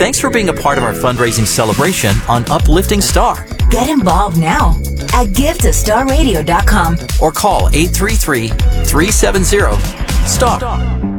Thanks for being a part of our fundraising celebration on Uplifting Star. Get involved now at givetostarradio.com or call 833-370-STAR.